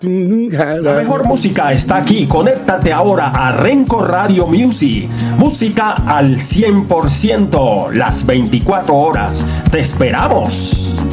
La mejor música está aquí. Conéctate ahora a Renco Radio Music. Música al 100%, las 24 horas. ¡Te esperamos!